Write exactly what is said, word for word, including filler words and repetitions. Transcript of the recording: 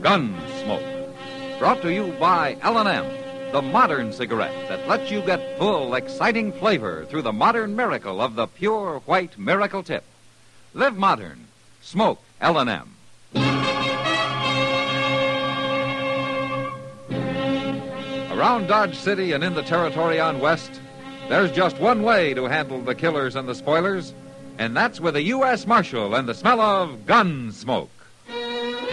Gunsmoke. Brought to you by L and M, the modern cigarette that lets you get full, exciting flavor through the modern miracle of the pure white Miracle Tip. Live modern. Smoke L and M. Around Dodge City and in the territory on West, there's just one way to handle the killers and the spoilers, and that's with a U S Marshal and the smell of gun smoke.